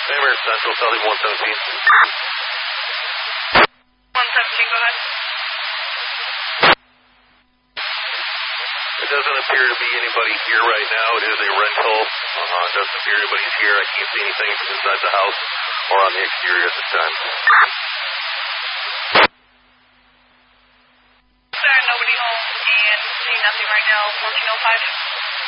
Amherst Central, Southing 117. 117, go ahead. It doesn't appear to be anybody here right now. It is a rental. It doesn't appear anybody's here. I can't see anything from inside the house or on the exterior at this time. Sir, nobody home and see nothing right now. 1405.